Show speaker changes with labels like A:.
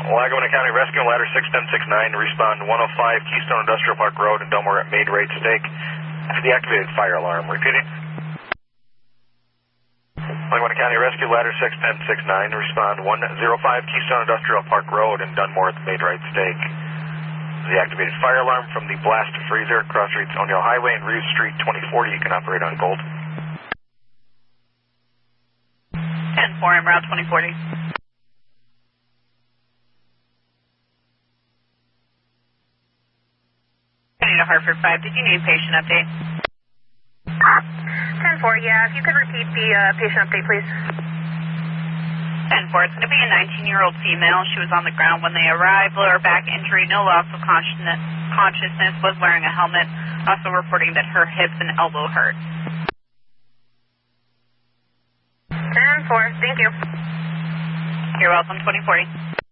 A: Laguna County Rescue, ladder 61069, respond 105 Keystone Industrial Park Road in Dunmore at Maid Rate Stake. After the activated fire alarm. Repeating. Laguna County Rescue, ladder 61069, respond 105 Keystone Industrial Park Road in Dunmore at the Maid Rate Stake. The activated fire alarm from the blast freezer, cross streets O'Neill Highway and Reeves Street 2040. You can operate on Gold.
B: 10-4 en route 2040. To Hartford 5, did you need patient update?
C: 10-4, yeah, if you could repeat the patient update, please.
B: 10-4, it's going to be a 19-year-old female. She was on the ground when they arrived. Lower back injury, no loss of consciousness, was wearing a helmet. Also reporting that her hips and elbow hurt.
C: 10-4, thank you.
B: You're welcome, 2040.